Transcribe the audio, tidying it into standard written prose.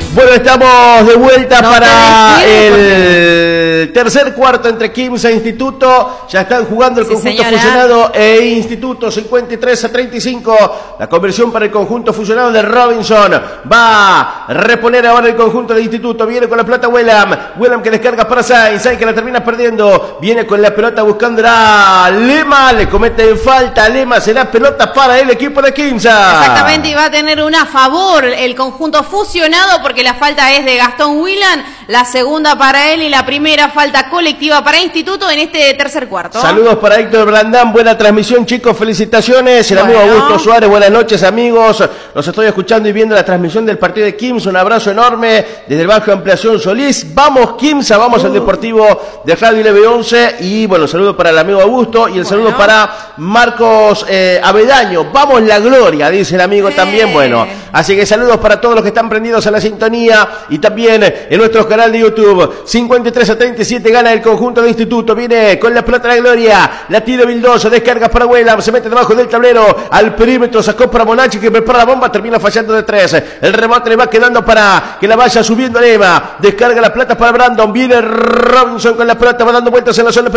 Bueno, estamos de vuelta para el tercer cuarto entre Quimsa e Instituto. Ya están jugando el conjunto fusionado e Instituto, 53-35. La conversión para el conjunto fusionado de Robinson. Va a reponer ahora el conjunto de Instituto. Viene con la pelota Willam que descarga para Sainz que la termina perdiendo. Viene con la pelota buscando a Lema. Le comete falta a Lema. Será pelota para el equipo de Quimsa. Exactamente, y va a tener una a favor el conjunto fusionado porque la falta es de Gastón Willam, la segunda para él y la primera falta colectiva para Instituto en este tercer cuarto. Saludos para Héctor Blandán, buena transmisión, chicos, felicitaciones. El amigo Augusto Suárez, buenas noches, amigos. Los estoy escuchando y viendo la transmisión del partido de Quimsa. Un abrazo enorme desde el Bajo Ampliación Solís. Vamos Quimsa, vamos al Deportivo de Radio LB11. Y bueno, saludo para el amigo Augusto y el saludo para Marcos Avedaño. Vamos la gloria, dice el amigo también. Bueno, así que saludos para todos los que están prendidos a la sintonía y también en nuestro canal de YouTube. 53-37 gana el conjunto de Instituto. Viene con la pelota de la gloria. La tira Vildoso, descarga para Willam, se mete debajo del tablero al perímetro, sacó para Monachi que prepara la bomba, termina fallando de 3. El rebote le va quedando para que la vaya subiendo Lema. Descarga la pelota para Brandon. Viene Robinson con la pelota, va dando vueltas en la zona